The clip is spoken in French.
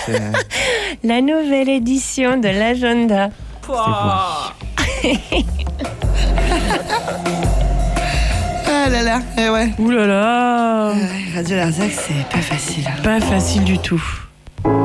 La nouvelle édition de l'agenda. Ah là là, ouais. Ouh là là. Radio Larzac, c'est pas facile. Pas facile du tout.